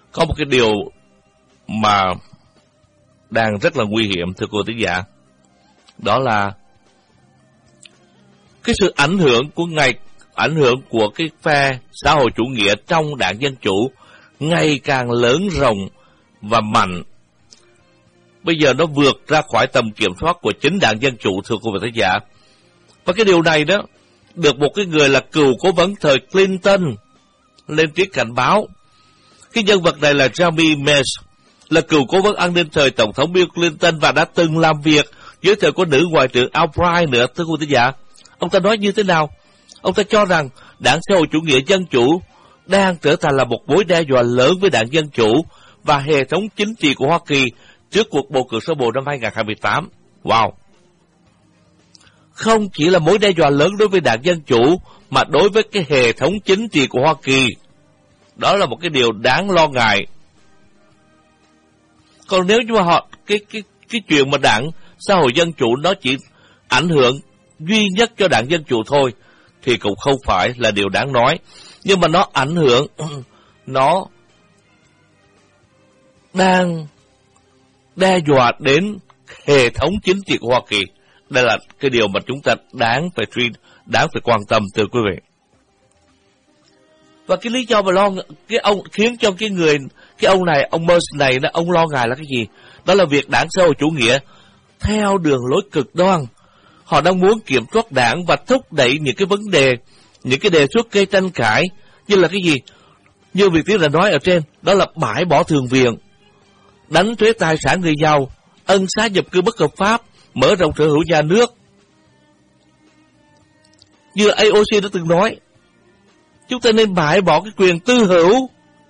Có một cái điều mà đang rất là nguy hiểm, thưa cô thính giả, đó là cái sự ảnh hưởng của cái phe xã hội chủ nghĩa trong đảng Dân Chủ ngày càng lớn rộng và mạnh. Bây giờ nó vượt ra khỏi tầm kiểm soát của chính đảng Dân Chủ, thưa quý vị thính giả. Và cái điều này đó được một cái người là cựu cố vấn thời Clinton lên tiếng cảnh báo. Cái nhân vật này là Jamie Mace, là cựu cố vấn an ninh thời Tổng thống Bill Clinton và đã từng làm việc dưới thời của nữ Ngoại trưởng Albright nữa, thưa quý vị thính giả. Ông ta nói như thế nào? Ông ta cho rằng đảng xã hội chủ nghĩa Dân Chủ đang trở thành là một mối đe dọa lớn với đảng Dân Chủ và hệ thống chính trị của Hoa Kỳ trước cuộc bầu cử sơ bộ năm 2028. Wow! Không chỉ là mối đe dọa lớn đối với đảng Dân Chủ, mà đối với cái hệ thống chính trị của Hoa Kỳ. Đó là một cái điều đáng lo ngại. Còn nếu như mà cái chuyện mà đảng xã hội Dân Chủ nó chỉ ảnh hưởng duy nhất cho đảng Dân Chủ thôi, thì cũng không phải là điều đáng nói. Nhưng mà nó ảnh hưởng, nó đang đe dọa đến hệ thống chính trị của Hoa Kỳ. Đây là cái điều mà chúng ta đáng phải quan tâm, thưa quý vị. Và cái lý do mà khiến cho cái ông này, ông Mercer này, ông lo ngại là cái gì? Đó là việc đảng xã hội chủ nghĩa theo đường lối cực đoan. Họ đang muốn kiểm soát đảng và thúc đẩy những cái vấn đề, những cái đề xuất gây tranh cãi, như là cái gì? Như việc tiến đã nói ở trên, đó là bãi bỏ thường viện, đánh thuế tài sản người giàu, ân xá nhập cư bất hợp pháp, mở rộng sở hữu nhà nước. Như AOC đã từng nói, chúng ta nên bãi bỏ cái quyền tư hữu.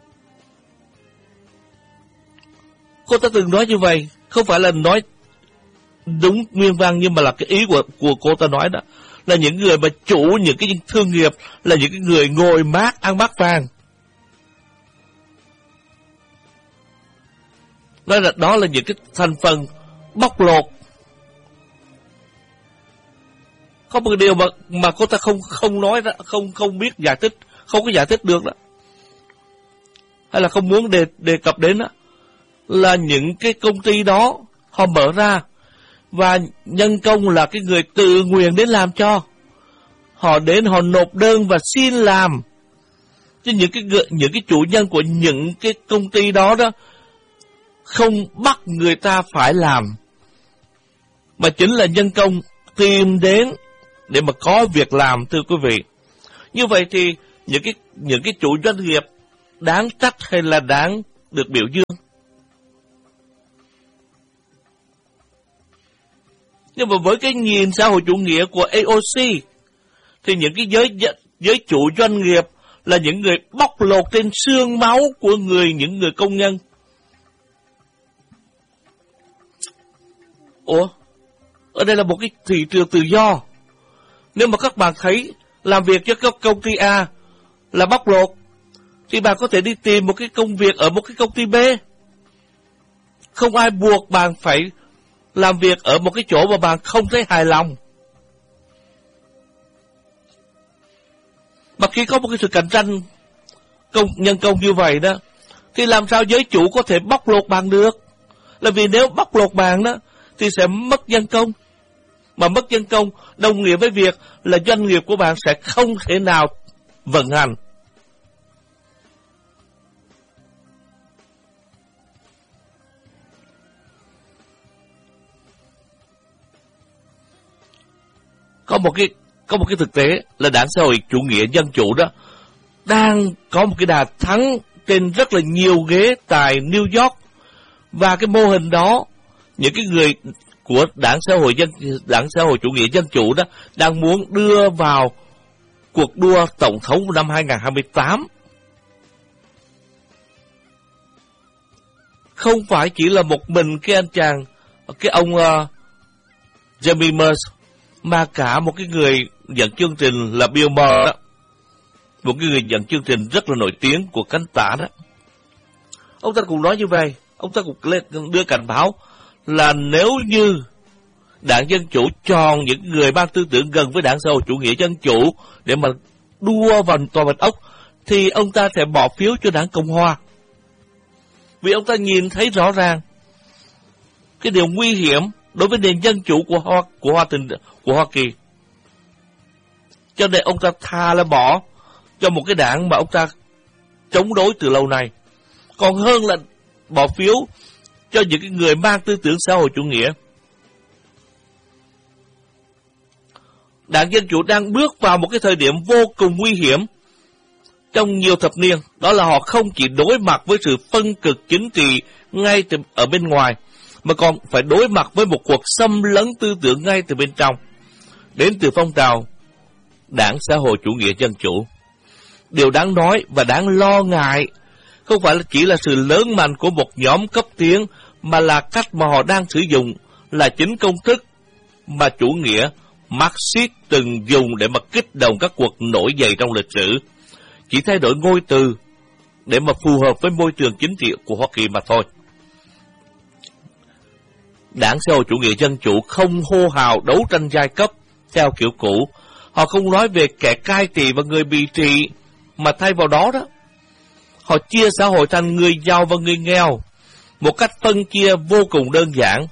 Cô ta từng nói như vậy, không phải là nói đúng nguyên văn, nhưng mà là cái ý của cô ta nói đó, là những người mà chủ những cái thương nghiệp là những cái người ngồi mát ăn bát vàng. Đó là những cái thành phần bóc lột. Có một điều mà cô ta không nói đó, không biết giải thích, không có giải thích được đó, hay là không muốn đề cập đến đó, là những cái công ty đó họ mở ra và nhân công là cái người tự nguyện đến làm cho. Họ đến họ nộp đơn và xin làm. Chứ những cái chủ nhân của những cái công ty đó không bắt người ta phải làm, mà chính là nhân công tìm đến để mà có việc làm, thưa quý vị. Như vậy thì những cái chủ doanh nghiệp đáng trách hay là đáng được biểu dương? Nhưng mà với cái nhìn xã hội chủ nghĩa của AOC thì những cái giới chủ doanh nghiệp là những người bóc lột trên xương máu của những người công nhân. Ủa? Ở đây là một cái thị trường tự do. Nếu mà các bạn thấy làm việc cho các công ty A là bóc lột, thì bạn có thể đi tìm một cái công việc ở một cái công ty B. Không ai buộc bạn phải làm việc ở một cái chỗ mà bạn không thấy hài lòng. Mà khi có một cái sự cạnh tranh nhân công như vậy đó, thì làm sao giới chủ có thể bóc lột bạn được? Là vì nếu bóc lột bạn đó thì sẽ mất nhân công. Mà mất nhân công đồng nghĩa với việc là doanh nghiệp của bạn sẽ không thể nào vận hành. Có một cái thực tế là đảng xã hội chủ nghĩa dân chủ đó đang có một cái đà thắng trên rất là nhiều ghế tại New York. Và cái mô hình đó, những cái người của đảng xã hội chủ nghĩa dân chủ đó đang muốn đưa vào cuộc đua tổng thống năm 2028. Không phải chỉ là một mình cái ông Jamie Mercer, mà cả một cái người dẫn chương trình là Bill Maher đó, một cái người dẫn chương trình rất là nổi tiếng của cánh tả đó. Ông ta cũng nói như vậy, ông ta cũng đưa cảnh báo là nếu như đảng Dân Chủ chọn những người mang tư tưởng gần với đảng xã hội chủ nghĩa dân chủ để mà đua vào tòa Bạch Ốc, thì ông ta sẽ bỏ phiếu cho đảng Cộng Hòa. Vì ông ta nhìn thấy rõ ràng cái điều nguy hiểm đối với nền dân chủ của Hoa Kỳ. Cho nên ông ta thà là bỏ cho một cái đảng mà ông ta chống đối từ lâu nay, còn hơn là bỏ phiếu cho những cái người mang tư tưởng xã hội chủ nghĩa. Đảng Dân Chủ đang bước vào một cái thời điểm vô cùng nguy hiểm trong nhiều thập niên. Đó là họ không chỉ đối mặt với sự phân cực chính trị ngay ở bên ngoài, mà còn phải đối mặt với một cuộc xâm lấn tư tưởng ngay từ bên trong, đến từ phong trào Đảng Xã hội Chủ nghĩa Dân Chủ. Điều đáng nói và đáng lo ngại không phải chỉ là sự lớn mạnh của một nhóm cấp tiến, mà là cách mà họ đang sử dụng là chính công thức mà chủ nghĩa Marxist từng dùng để mà kích động các cuộc nổi dậy trong lịch sử, chỉ thay đổi ngôn từ để mà phù hợp với môi trường chính trị của Hoa Kỳ mà thôi. Đảng Xã hội Chủ nghĩa Dân Chủ không hô hào đấu tranh giai cấp theo kiểu cũ. Họ không nói về kẻ cai trị và người bị trị, mà thay vào đó họ chia xã hội thành người giàu và người nghèo, một cách phân chia vô cùng đơn giản.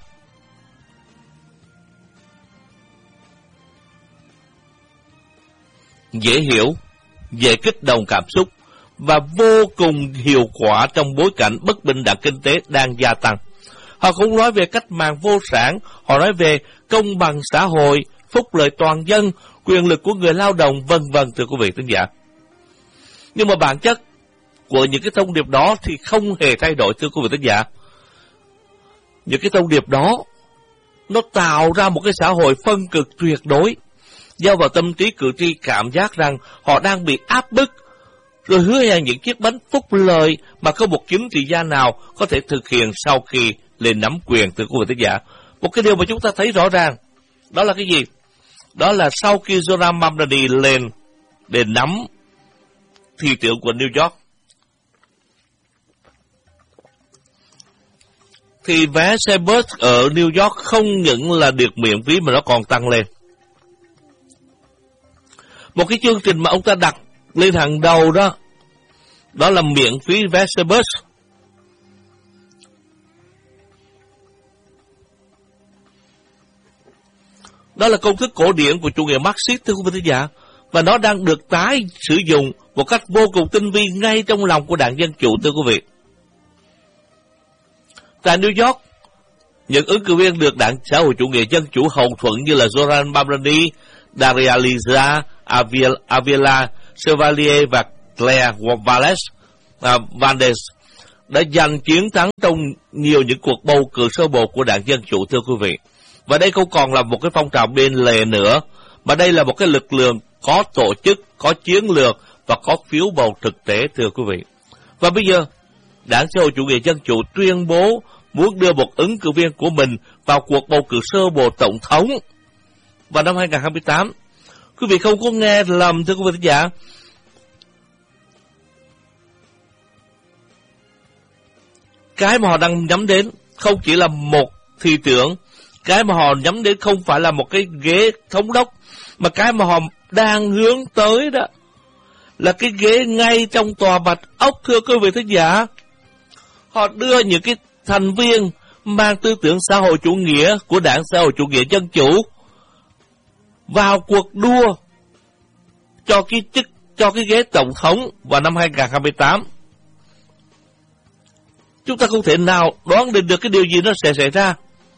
Dễ hiểu, dễ kích động cảm xúc và vô cùng hiệu quả trong bối cảnh bất bình đẳng kinh tế đang gia tăng. Họ không nói về cách mạng vô sản, họ nói về công bằng xã hội, phúc lợi toàn dân, quyền lực của người lao động, vân vân, thưa quý vị khán giả. Nhưng mà bản chất của những cái thông điệp đó thì không hề thay đổi, thưa quý vị khán giả. Những cái thông điệp đó nó tạo ra một cái xã hội phân cực tuyệt đối, gieo vào tâm trí cử tri cảm giác rằng họ đang bị áp bức, rồi hứa hẹn những chiếc bánh phúc lợi mà không một chính trị gia nào có thể thực hiện sau khi lên nắm quyền, thưa quý vị khán giả. Một cái điều mà chúng ta thấy rõ ràng, đó là cái gì? Đó là sau khi Zoran Mamdani lên để nắm thị trưởng của New York, thì vé xe bus ở New York không những là được miễn phí mà nó còn tăng lên. Một cái chương trình mà ông ta đặt lên hàng đầu đó là miễn phí vé xe bus. Đó là công thức cổ điển của chủ nghĩa Marxist, thưa quý vị giả, và nó đang được tái sử dụng một cách vô cùng tinh vi ngay trong lòng của Đảng Dân Chủ, thưa quý vị. Tại New York, những ứng cử viên được Đảng Xã hội Chủ nghĩa Dân Chủ hậu thuẫn như là Zoran Mamdani, Daria Liza, Avila Chevalier và Claire Vandes đã giành chiến thắng trong nhiều những cuộc bầu cử sơ bộ của Đảng Dân Chủ, thưa quý vị. Và đây không còn là một cái phong trào bên lề nữa, mà đây là một cái lực lượng có tổ chức, có chiến lược và có phiếu bầu thực tế, thưa quý vị. Và bây giờ, Đảng Xã hội Chủ nghĩa Dân Chủ tuyên bố muốn đưa một ứng cử viên của mình vào cuộc bầu cử sơ bộ tổng thống vào năm 2028. Quý vị không có nghe lầm, thưa quý vị khán giả. Cái mà họ đang nhắm đến không chỉ là một thị trưởng, cái mà họ nhắm đến không phải là một cái ghế thống đốc, mà cái mà họ đang hướng tới đó là cái ghế ngay trong tòa Bạch Ốc, thưa quý vị khán giả. Họ đưa những cái thành viên mang tư tưởng xã hội chủ nghĩa của Đảng Xã hội Chủ nghĩa Dân Chủ vào cuộc đua cho cái ghế tổng thống vào năm 2028. Chúng ta không thể nào đoán định được cái điều gì nó sẽ xảy ra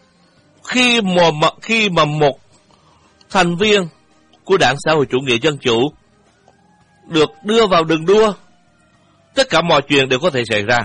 khi mà một thành viên của Đảng Xã hội Chủ nghĩa Dân Chủ được đưa vào đường đua. Tất cả mọi chuyện đều có thể xảy ra.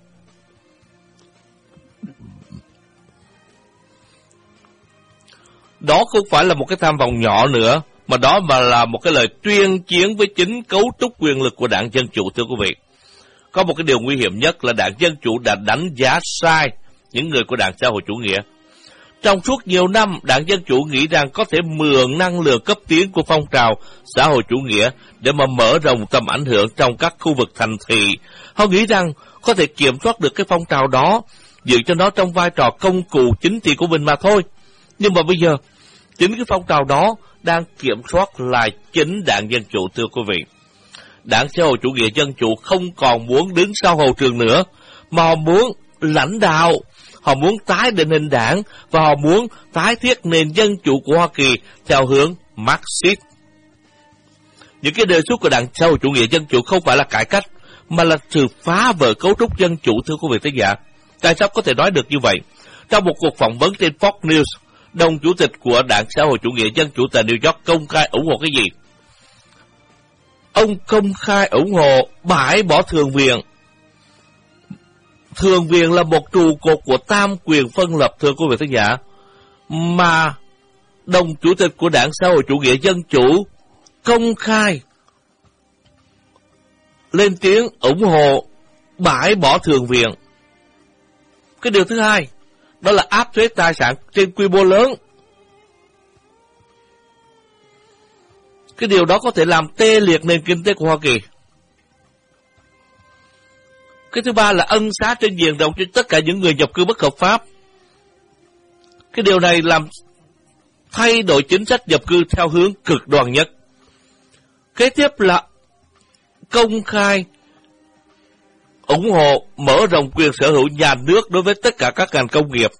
Đó không phải là một cái tham vọng nhỏ nữa, mà đó là một cái lời tuyên chiến với chính cấu trúc quyền lực của Đảng Dân Chủ, thưa quý vị. Có một cái điều nguy hiểm nhất là Đảng Dân Chủ đã đánh giá sai những người của Đảng Xã hội Chủ nghĩa. Trong suốt nhiều năm, Đảng Dân Chủ nghĩ rằng có thể mượn năng lượng cấp tiến của phong trào xã hội chủ nghĩa để mà mở rộng tầm ảnh hưởng trong các khu vực thành thị. Họ nghĩ rằng có thể kiểm soát được cái phong trào đó, giữ cho nó trong vai trò công cụ chính trị của mình mà thôi. Nhưng mà bây giờ, chính cái phong trào đó đang kiểm soát lại chính Đảng Dân Chủ, thưa quý vị. Đảng Xã hội Chủ nghĩa Dân Chủ không còn muốn đứng sau hậu trường nữa, mà họ muốn lãnh đạo, họ muốn tái định hình đảng và họ muốn tái thiết nền dân chủ của Hoa Kỳ theo hướng Marxist. Những cái đề xuất của Đảng Xã hội chủ nghĩa dân chủ không phải là cải cách, mà là sự phá vỡ cấu trúc dân chủ, thưa quý vị thính giả. Tại sao có thể nói được như vậy? Trong một cuộc phỏng vấn trên Fox News, đồng chủ tịch của Đảng Xã hội chủ nghĩa dân chủ tại New York công khai ủng hộ cái gì? Ông công khai ủng hộ bãi bỏ Thượng viện. Thượng viện là một trụ cột của tam quyền phân lập, thưa quý vị thính giả, mà đồng chủ tịch của Đảng Xã hội chủ nghĩa dân chủ công khai lên tiếng ủng hộ bãi bỏ Thượng viện. Cái điều thứ hai, đó là áp thuế tài sản trên quy mô lớn. Cái điều đó có thể làm tê liệt nền kinh tế của Hoa Kỳ. Cái thứ ba là ân xá trên diện rộng cho tất cả những người nhập cư bất hợp pháp. Cái điều này làm thay đổi chính sách nhập cư theo hướng cực đoan nhất. Kế tiếp là công khai ủng hộ mở rộng quyền sở hữu nhà nước đối với tất cả các ngành công nghiệp.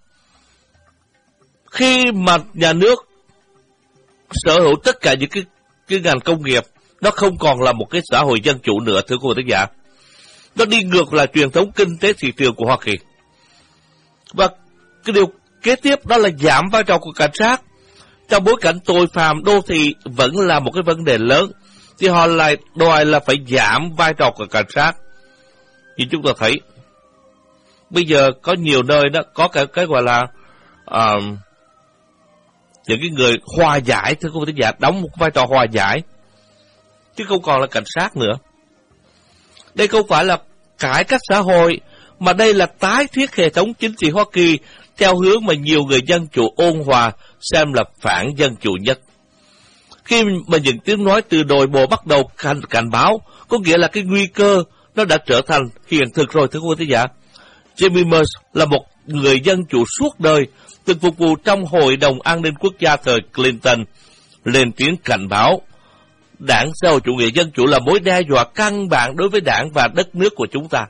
Khi mà nhà nước sở hữu tất cả những cái ngành công nghiệp, nó không còn là một cái xã hội dân chủ nữa, thưa quý vị thính giả. Nó đi ngược lại truyền thống kinh tế thị trường của Hoa Kỳ. Và cái điều kế tiếp đó là giảm vai trò của cảnh sát. Trong bối cảnh tội phạm đô thị vẫn là một cái vấn đề lớn, thì họ lại đòi là phải giảm vai trò của cảnh sát. Như chúng ta thấy, bây giờ có nhiều nơi đó có cái gọi là những cái người hòa giải, thưa quý vị thính giả, đóng một vai trò hòa giải, chứ không còn là cảnh sát nữa. Đây không phải là cải cách xã hội, mà đây là tái thiết hệ thống chính trị Hoa Kỳ theo hướng mà nhiều người dân chủ ôn hòa xem là phản dân chủ nhất. Khi mà những tiếng nói từ nội bộ bắt đầu cảnh báo, có nghĩa là cái nguy cơ nó đã trở thành hiện thực rồi, thưa quý vị thính giả. Jamie Merce là một người dân chủ suốt đời, từng phục vụ trong Hội đồng An ninh Quốc gia thời Clinton, lên tiếng cảnh báo Đảng Xã hội chủ nghĩa dân chủ là mối đe dọa căn bản đối với đảng và đất nước của chúng ta.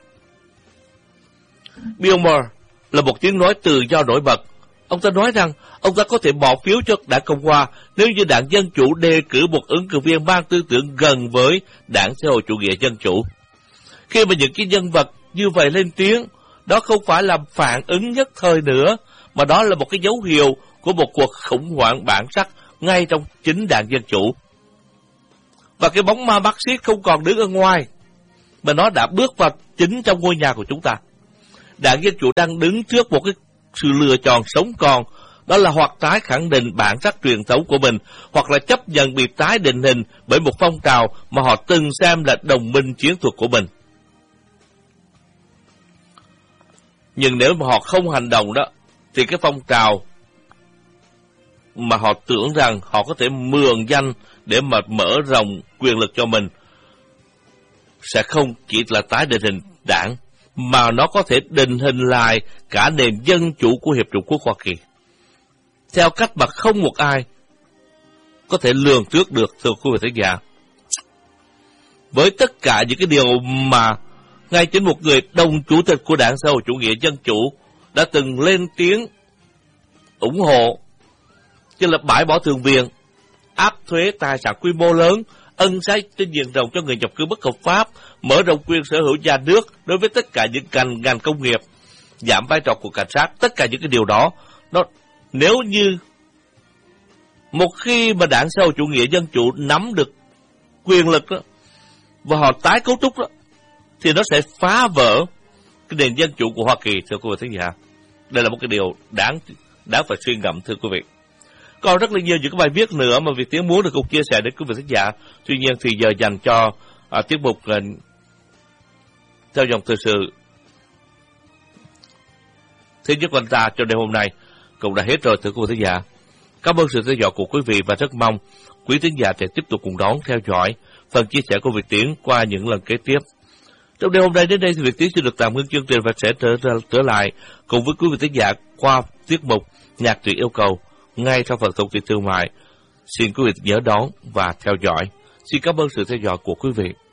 Bill Maher là một tiếng nói tự do nổi bật. Ông ta nói rằng ông ta có thể bỏ phiếu cho Đảng Cộng hòa nếu như Đảng Dân Chủ đề cử một ứng cử viên mang tư tưởng gần với Đảng Xã hội chủ nghĩa dân chủ. Khi mà những cái nhân vật như vậy lên tiếng, đó không phải là phản ứng nhất thời nữa, mà đó là một cái dấu hiệu của một cuộc khủng hoảng bản sắc ngay trong chính Đảng Dân Chủ. Và cái bóng ma Marxist không còn đứng ở ngoài, mà nó đã bước vào chính trong ngôi nhà của chúng ta. Đảng Dân Chủ đang đứng trước một cái sự lựa chọn sống còn, đó là hoặc tái khẳng định bản sắc truyền thống của mình, hoặc là chấp nhận bị tái định hình bởi một phong trào mà họ từng xem là đồng minh chiến thuật của mình. Nhưng nếu mà họ không hành động đó, thì cái phong trào mà họ tưởng rằng họ có thể mượn danh để mà mở rộng quyền lực cho mình sẽ không chỉ là tái định hình đảng, mà nó có thể định hình lại cả nền dân chủ của Hiệp chủng quốc Hoa Kỳ, theo cách mà không một ai có thể lường trước được, thưa quý vị thính giả. Với tất cả những cái điều mà ngay chính một người đồng chủ tịch của Đảng Xã hội chủ nghĩa dân chủ đã từng lên tiếng ủng hộ, như là bãi bỏ Thượng viện, áp thuế tài sản quy mô lớn, ân xá trên diện rộng cho người nhập cư bất hợp pháp, mở rộng quyền sở hữu nhà nước đối với tất cả những ngành công nghiệp, giảm vai trò của cảnh sát, tất cả những cái điều đó, nó nếu như một khi mà Đảng Xã hội chủ nghĩa dân chủ nắm được quyền lực đó, và họ tái cấu trúc đó, thì nó sẽ phá vỡ cái nền dân chủ của Hoa Kỳ, thưa quý vị thính giả. Đây là một cái điều đáng phải suy ngẫm, thưa quý vị. Còn rất là nhiều những cái bài viết nữa mà Việt Tiến muốn được cùng chia sẻ đến quý vị thính giả. Tuy nhiên thì giờ dành cho tiết mục theo dòng thời sự Thế Nhất Quanh Ta cho đêm hôm nay cũng đã hết rồi, thưa quý vị thính giả. Cảm ơn sự theo dõi của quý vị và rất mong quý thính giả sẽ tiếp tục cùng đón theo dõi phần chia sẻ của Việt Tiến qua những lần kế tiếp. Trong đêm hôm nay đến đây thì Việt Tiến sẽ được tạm ngưng chương trình và sẽ trở lại cùng với quý vị thính giả qua tiết mục Nhạc Truyện Yêu Cầu ngay sau phần thông tin thương mại. Xin quý vị nhớ đón và theo dõi. Xin cảm ơn sự theo dõi của quý vị.